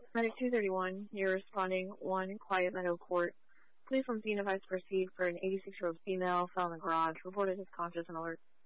Medic 231, you're responding 1 Quiet Meadow Court. Police on scene advised to proceed for an 86-year-old female found in the garage. Reported as conscious and alert.